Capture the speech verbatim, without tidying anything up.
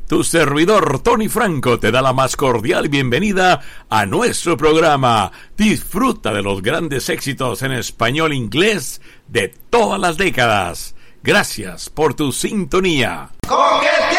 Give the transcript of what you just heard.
Tu servidor Tony Franco te da la más cordial bienvenida a nuestro programa. Disfruta de los grandes éxitos en español e inglés de todas las décadas. Gracias por tu sintonía. Con el